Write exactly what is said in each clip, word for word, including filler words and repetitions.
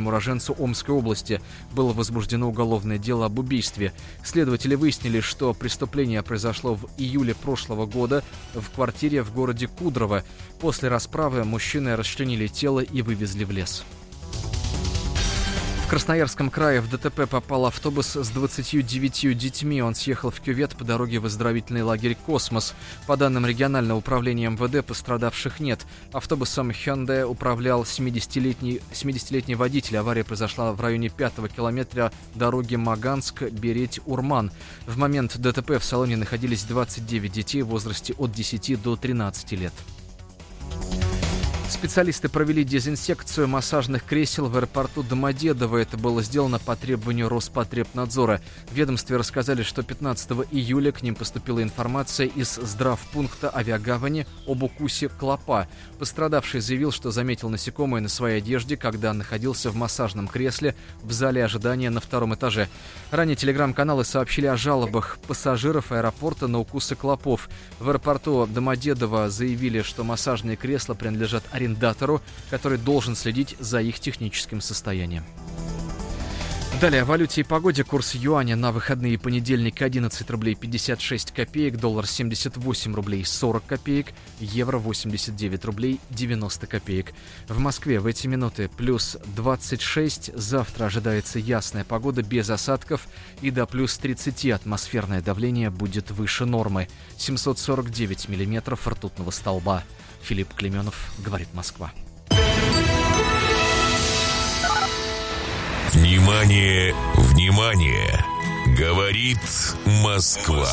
семилетнему уроженцу Омской области. Было возбуждено уголовное дело об убийстве. Следователи выяснили, что преступление произошло в июле прошлого года в квартире в городе Кудрово. После расправы мужчины расчленили тело и вывезли в лес. В Красноярском крае в ДТП попал автобус с двадцатью девятью детьми. Он съехал в кювет по дороге в оздоровительный лагерь «Космос». По данным регионального управления МВД, пострадавших нет. Автобусом Hyundai управлял семидесятилетний, семидесятилетний водитель. Авария произошла в районе пятого километра дороги Маганск-Береть-Урман. В момент ДТП в салоне находились двадцать девять детей в возрасте от десяти до тринадцати лет. Специалисты провели дезинсекцию массажных кресел в аэропорту Домодедово. Это было сделано по требованию Роспотребнадзора. В ведомстве рассказали, что пятнадцатого июля к ним поступила информация из здравпункта авиагавани об укусе клопа. Пострадавший заявил, что заметил насекомое на своей одежде, когда находился в массажном кресле в зале ожидания на втором этаже. Ранее телеграм-каналы сообщили о жалобах пассажиров аэропорта на укусы клопов. В аэропорту Домодедово заявили, что массажные кресла принадлежат арендатору, который должен следить за их техническим состоянием. Далее о валюте и погоде. Курс юаня на выходные и понедельник одиннадцать рублей пятьдесят шесть копеек, доллар семьдесят восемь рублей сорок копеек, евро восемьдесят девять рублей девяносто копеек. В Москве в эти минуты плюс двадцать шесть, завтра ожидается ясная погода без осадков и до плюс тридцати атмосферное давление будет выше нормы. семьсот сорок девять миллиметров ртутного столба. Филипп Клеменов, говорит Москва. Внимание, внимание! Говорит Москва.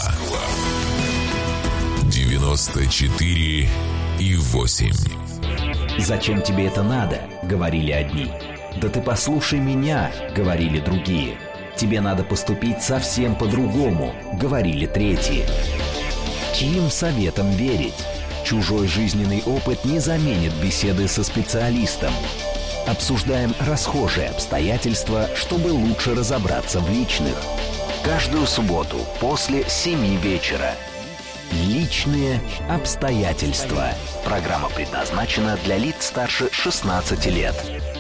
девяносто четыре и восемь. «Зачем тебе это надо?» — говорили одни. «Да ты послушай меня!» — говорили другие. «Тебе надо поступить совсем по-другому!» — говорили третьи. Чьим советам верить? Чужой жизненный опыт не заменит беседы со специалистом. Обсуждаем расхожие обстоятельства, чтобы лучше разобраться в личных. Каждую субботу после семи вечера. Личные обстоятельства. Программа предназначена для лиц старше шестнадцати лет.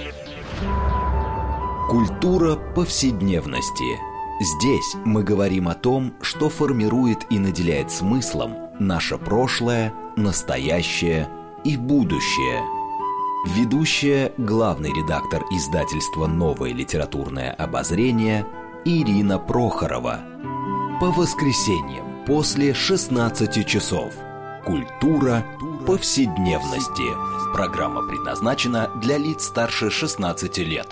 Культура повседневности. Здесь мы говорим о том, что формирует и наделяет смыслом наше прошлое, настоящее и будущее. Ведущая, главный редактор издательства «Новое литературное обозрение» Ирина Прохорова. По воскресеньям после шестнадцати часов. Культура повседневности. Программа предназначена для лиц старше шестнадцати лет.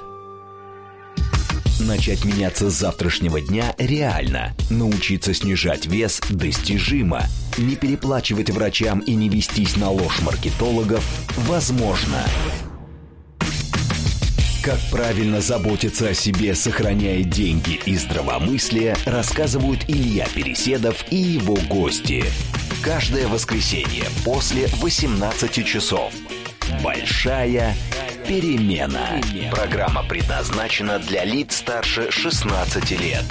Начать меняться с завтрашнего дня реально. Научиться снижать вес достижимо. Не переплачивать врачам и не вестись на ложь маркетологов возможно. Как правильно заботиться о себе, сохраняя деньги и здравомыслие, рассказывают Илья Переседов и его гости. Каждое воскресенье после восемнадцати часов. Большая перемена. Программа предназначена для лиц старше шестнадцати лет.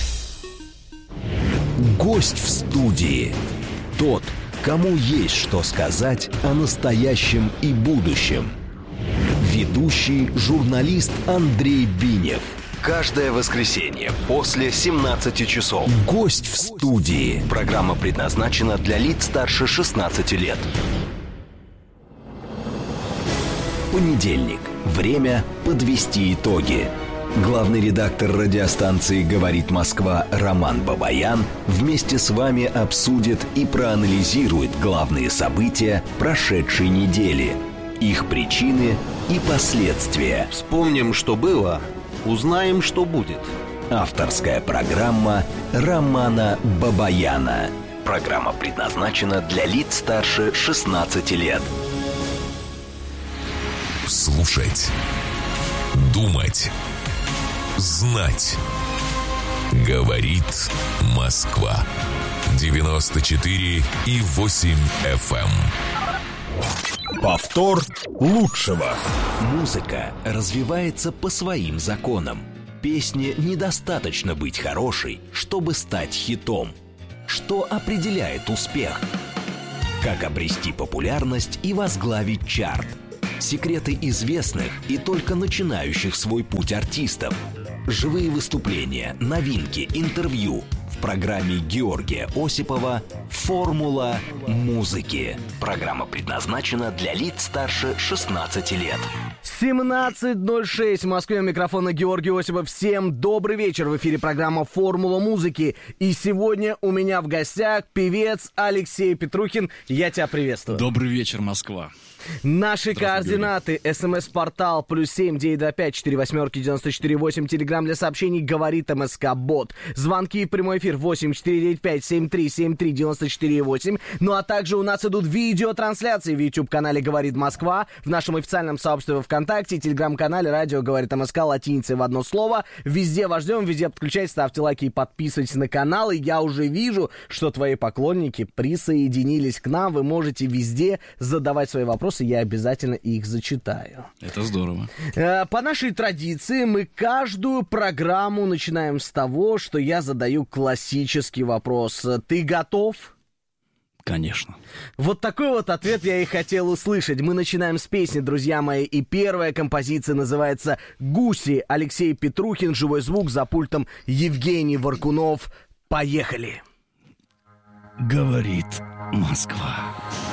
Гость в студии. Тот, кому есть что сказать о настоящем и будущем. Ведущий журналист Андрей Бинев. Каждое воскресенье после семнадцати часов. Гость в студии. Программа предназначена для лиц старше шестнадцати лет. Понедельник. Время подвести итоги. Главный редактор радиостанции «Говорит Москва» Роман Бабаян вместе с вами обсудит и проанализирует главные события прошедшей недели, их причины и последствия. Вспомним, что было, узнаем, что будет. Авторская программа Романа Бабаяна. Программа предназначена для лиц старше шестнадцати лет. Слушать, думать, знать. Говорит Москва. девяносто четыре и восемь эф эм. Повтор лучшего. Музыка развивается по своим законам. Песне недостаточно быть хорошей, чтобы стать хитом. Что определяет успех? Как обрести популярность и возглавить чарт? секреты известных и только начинающих свой путь артистов, живые выступления, новинки, интервью в программе Георгия Осипова «Формула музыки». Программа предназначена для лиц старше шестнадцати лет. семнадцать ноль шесть в Москве, у микрофона Георгий Осипов. Всем добрый вечер, в эфире программа «Формула музыки». И сегодня у меня в гостях певец Алексей Петрухин. Я тебя приветствую. Добрый вечер, Москва. Наши координаты: СМС-портал плюс семь девять два пять четыре восьмерки девяносто четыре восемь. Телеграм для сообщений «Говорит МСК Бот». Звонки в прямой эфир восемь четыре девять пять семь три семь три девяносто четыре восемь. Ну а также у нас идут видеотрансляции в YouTube-канале «Говорит Москва», в нашем официальном сообществе ВКонтакте, телеграм-канале «Радио Говорит МСК» латиницей в одно слово. Везде вас ждем, везде подключайтесь, ставьте лайки и подписывайтесь на канал. И я уже вижу, что твои поклонники присоединились к нам. Вы можете везде задавать свои вопросы. Я обязательно их зачитаю. Это здорово. По нашей традиции мы каждую программу начинаем с того, что я задаю классический вопрос. Ты готов? Конечно. Вот такой вот ответ я и хотел услышать. Мы начинаем с песни, друзья мои, и первая композиция называется «Гуси». Алексей Петрухин, живой звук, за пультом Евгений Варкунов. Поехали! Говорит Москва.